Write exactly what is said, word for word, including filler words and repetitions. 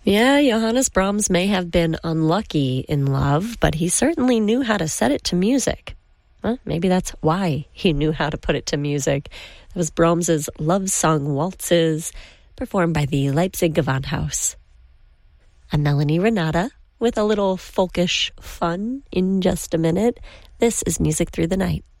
Yeah, Johannes Brahms may have been unlucky in love, but he certainly knew how to set it to music. Well, maybe that's why he knew how to put it to music. It was Brahms's love song waltzes, performed by the Leipzig Gewandhaus. I'm Melanie Renata with a little folkish fun in just a minute. This is Music Through the Night.